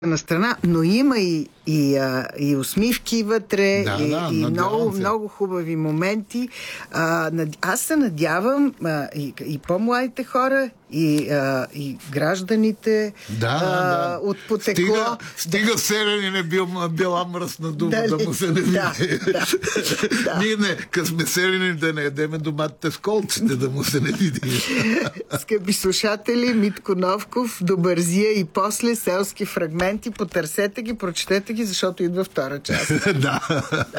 на страна, но има и усмивки вътре, и много хубави моменти. Аз се надявам и по-младите хора, и гражданите от потекло. Стига Селяни не била мръсна дума, да му се не види. Ние като сме Селяни да не ядеме доматите с колците, да му се не види. Скъпи слушатели, Митко Новков, Добързия и после селски фрагменти. Потърсете ги, прочетете ги, защото идва втора част.